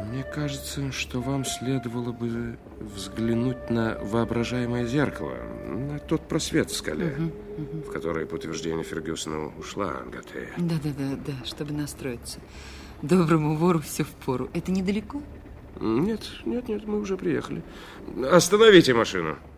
Мне кажется, что вам следовало бы взглянуть на воображаемое зеркало, на тот просвет в скале, в который, по утверждению Фергюсона, ушла Агатея. Да, чтобы настроиться. Доброму вору все впору. Это недалеко? Нет, мы уже приехали. Остановите машину.